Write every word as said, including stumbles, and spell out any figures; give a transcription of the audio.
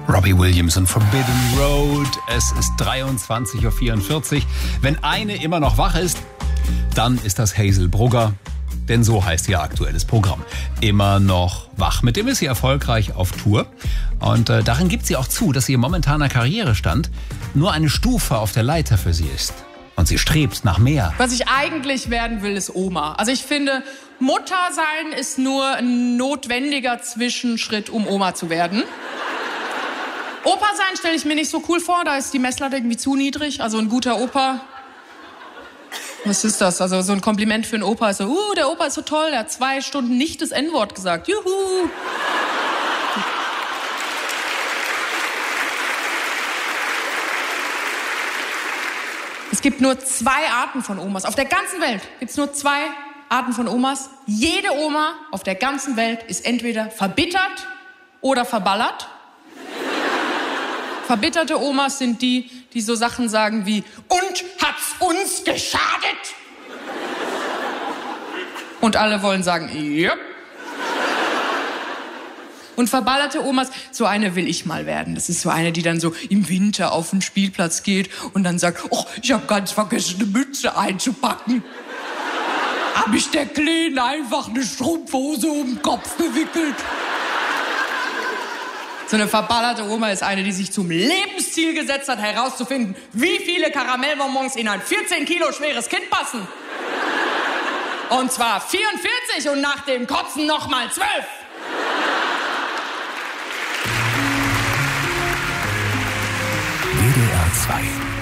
Robbie Williams und Forbidden Road. Es ist dreiundzwanzig Uhr vierundvierzig. Wenn eine immer noch wach ist, dann ist das Hazel Brugger. Denn so heißt ihr aktuelles Programm. Immer noch wach. Mit dem ist sie erfolgreich auf Tour. Und äh, darin gibt sie auch zu, dass ihr momentaner Karrierestand nur eine Stufe auf der Leiter für sie ist. Und sie strebt nach mehr. Was ich eigentlich werden will, ist Oma. Also ich finde, Mutter sein ist nur ein notwendiger Zwischenschritt, um Oma zu werden. Opa sein stelle ich mir nicht so cool vor. Da ist die Messlatte irgendwie zu niedrig. Also ein guter Opa... Was ist das? Also so ein Kompliment für einen Opa ist so, uh, der Opa ist so toll, der hat zwei Stunden nicht das En-Wort gesagt. Juhu! Es gibt nur zwei Arten von Omas. Auf der ganzen Welt gibt es nur zwei Arten von Omas. Jede Oma auf der ganzen Welt ist entweder verbittert oder verballert. Verbitterte Omas sind die, die so Sachen sagen wie, und hat's uns geschadet? Und alle wollen sagen, ja. Und verballerte Omas, so eine will ich mal werden. Das ist so eine, die dann so im Winter auf den Spielplatz geht und dann sagt, oh, ich habe ganz vergessen, eine Mütze einzupacken. Hab ich der Kleinen einfach eine Strumpfhose um den Kopf gewickelt. So eine verballerte Oma ist eine, die sich zum Lebensziel gesetzt hat, herauszufinden, wie viele Karamellbonbons in ein vierzehn Kilo schweres Kind passen. Und zwar vierundvierzig und nach dem Kotzen noch mal zwölf. W D R zwei